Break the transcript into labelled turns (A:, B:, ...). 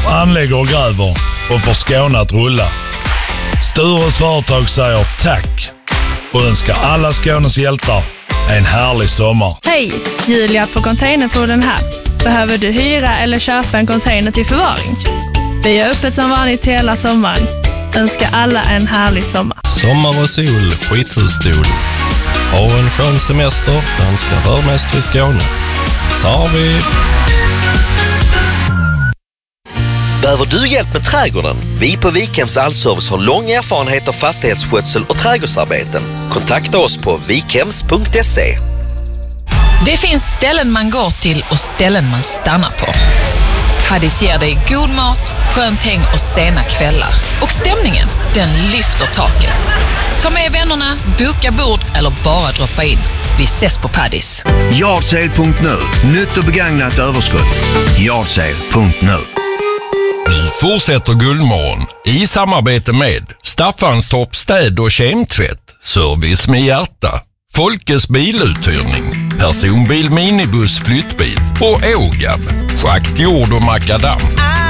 A: anlägger och gräver och får Skåne att rulla. Stures företag säger tack och önskar alla Skånes hjältar en härlig sommar.
B: Hej, Julia på Containerfoden här. Behöver du hyra eller köpa en container till förvaring? Vi är öppet som vanligt hela sommaren. Önskar alla en härlig sommar.
C: Sommar och sol, skithusstol. Ha en skön semester, önskar hörmästare i Skåne. Så har vi...
D: Behöver du hjälp med trädgården? Vi på Vikhems Allservice har lång erfarenhet av fastighetsskötsel och trädgårdsarbeten. Kontakta oss på vikhems.se.
E: Det finns ställen man går till och ställen man stannar på. Haddis ger dig god mat, skönt häng och sena kvällar. Och stämningen, den lyfter taket. Ta med vännerna, boka bord eller bara droppa in. Vi ses på Paddis.
F: Yardsale.nu. Nytt och begagnat överskott. Yardsale.nu.
G: Nu fortsätter Guldmorgon i samarbete med Staffanstorp städ- och kemtvätt, service med hjärta, Folkes biluthyrning, personbil, minibuss, flyttbil och Ågab, schakt, jord och makadam.